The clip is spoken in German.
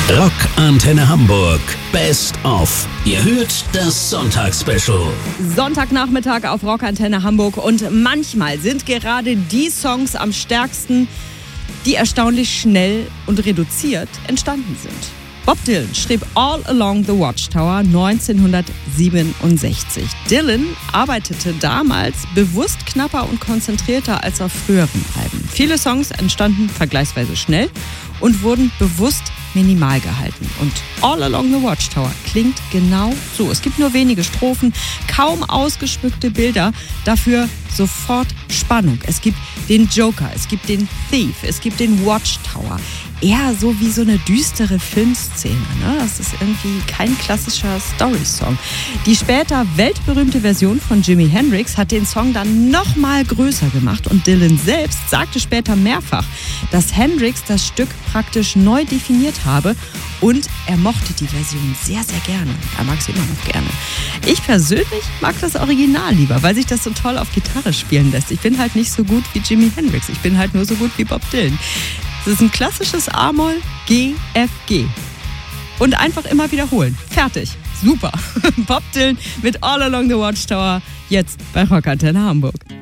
Rock Antenne Hamburg. Best of. Ihr hört das Sonntagsspecial. Sonntagnachmittag auf Rock Antenne Hamburg. Und manchmal sind gerade die Songs am stärksten, die erstaunlich schnell und reduziert entstanden sind. Bob Dylan schrieb All Along the Watchtower 1967. Dylan arbeitete damals bewusst knapper und konzentrierter als auf früheren Alben. Viele Songs entstanden vergleichsweise schnell und wurden bewusst minimal gehalten. Und All Along the Watchtower klingt genau so. Es gibt nur wenige Strophen, kaum ausgeschmückte Bilder, dafür sofort Spannung. Es gibt den Joker, es gibt den Thief, es gibt den Watchtower. Eher so wie so eine düstere Filmszene. Ne? Das ist irgendwie kein klassischer Story-Song. Die später weltberühmte Version von Jimi Hendrix hat den Song dann nochmal größer gemacht und Dylan selbst sagte später mehrfach, dass Hendrix das Stück praktisch neu definiert habe und er mochte die Version sehr, sehr gerne. Er mag sie immer noch gerne. Ich persönlich mag das Original lieber, weil sich das so toll auf Gitarre spielen lässt. Ich bin halt nicht so gut wie Jimi Hendrix. Ich bin halt nur so gut wie Bob Dylan. Das ist ein klassisches A-Moll, G, F, G. Und einfach immer wiederholen. Fertig. Super. Bob Dylan mit All Along the Watchtower, jetzt bei Rock Antenne Hamburg.